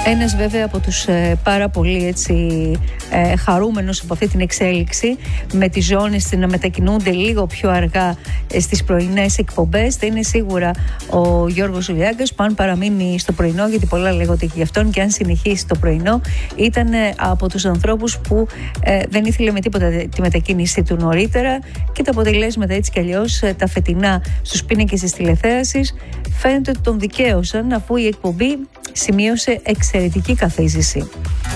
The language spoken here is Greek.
Ένας βέβαια από τους πάρα πολύ χαρούμενους από αυτή την εξέλιξη, με τις ζώνες να μετακινούνται λίγο πιο αργά στις πρωινές εκπομπές, θα είναι σίγουρα ο Γιώργος Ζουλιάγκας, που αν παραμείνει στο πρωινό, γιατί πολλά λέγονται και γι' αυτόν, και αν συνεχίσει το πρωινό, ήταν από τους ανθρώπους που δεν ήθελε με τίποτα τη μετακίνησή του νωρίτερα, και τα αποτελέσματα έτσι κι αλλιώς τα φετινά στους πίνακες της τηλεθέασης φαίνεται ότι τον δικαίωσαν, αφού η εκπομπή σημείωσε εξαιρετική καθίζηση.